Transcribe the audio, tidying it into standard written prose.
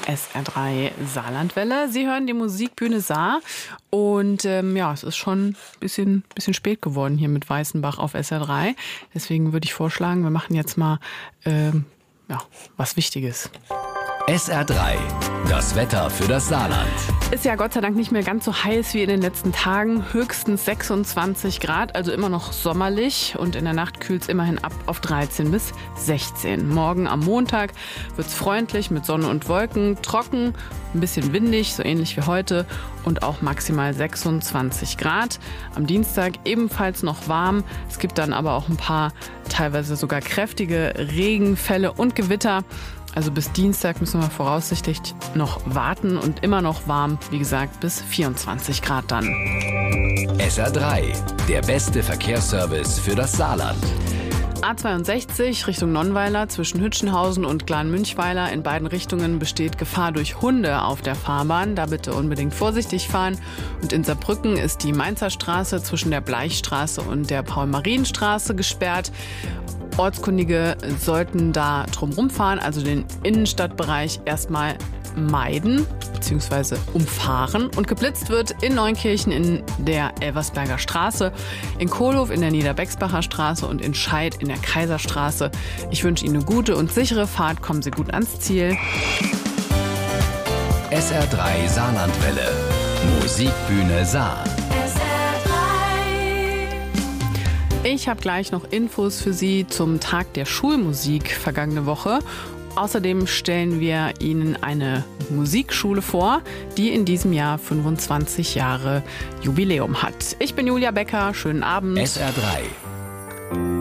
SR3 Saarlandwelle. Sie hören die Musikbühne Saar und es ist schon ein bisschen spät geworden hier mit Weißenbach auf SR3. Deswegen würde ich vorschlagen, wir machen jetzt mal was Wichtiges. SR3, das Wetter für das Saarland. Ist ja Gott sei Dank nicht mehr ganz so heiß wie in den letzten Tagen. Höchstens 26 Grad, also immer noch sommerlich. Und in der Nacht kühlt es immerhin ab auf 13 bis 16. Morgen am Montag wird es freundlich mit Sonne und Wolken, trocken, ein bisschen windig, so ähnlich wie heute. Und auch maximal 26 Grad. Am Dienstag ebenfalls noch warm. Es gibt dann aber auch ein paar, teilweise sogar kräftige Regenfälle und Gewitter. Also bis Dienstag müssen wir voraussichtlich noch warten und immer noch warm, wie gesagt, bis 24 Grad dann. SR3, der beste Verkehrsservice für das Saarland. A62 Richtung Nonnweiler zwischen Hütchenhausen und Glan-Münchweiler. In beiden Richtungen besteht Gefahr durch Hunde auf der Fahrbahn. Da bitte unbedingt vorsichtig fahren. Und in Saarbrücken ist die Mainzer Straße zwischen der Bleichstraße und der Paul-Marien-Straße gesperrt. Ortskundige sollten da drumherum fahren, also den Innenstadtbereich erstmal meiden bzw. umfahren. Und geblitzt wird in Neunkirchen in der Elversberger Straße, in Kohlhof in der Niederbecksbacher Straße und in Scheid in der Kaiserstraße. Ich wünsche Ihnen eine gute und sichere Fahrt. Kommen Sie gut ans Ziel. SR3 Saarlandwelle. Musikbühne Saar. Ich habe gleich noch Infos für Sie zum Tag der Schulmusik vergangene Woche. Außerdem stellen wir Ihnen eine Musikschule vor, die in diesem Jahr 25 Jahre Jubiläum hat. Ich bin Julia Becker, schönen Abend. SR3.